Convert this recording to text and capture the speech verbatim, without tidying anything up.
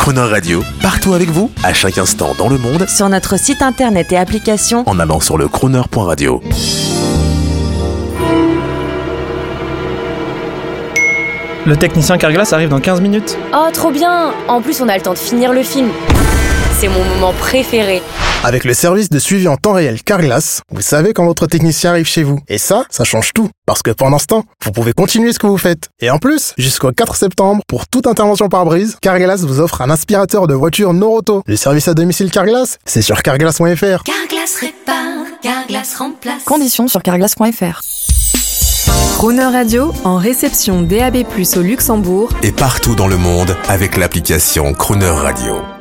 Crooner Radio, partout avec vous, à chaque instant dans le monde, sur notre site internet et application, en allant sur le crooner point radio. Le technicien Carglass arrive dans quinze minutes. Oh, trop bien! En plus, on a le temps de finir le film. C'est mon moment préféré. Avec le service de suivi en temps réel Carglass, vous savez quand votre technicien arrive chez vous. Et ça, ça change tout. Parce que pendant ce temps, vous pouvez continuer ce que vous faites. Et en plus, jusqu'au quatre septembre, pour toute intervention par brise, Carglass vous offre un aspirateur de voiture Noroto. Le service à domicile Carglass, c'est sur carglass point f r. Carglass répare, Carglass remplace. Conditions sur carglass point f r. Crooner Radio en réception D A B plus, au Luxembourg Et partout dans le monde avec l'application Crooner Radio.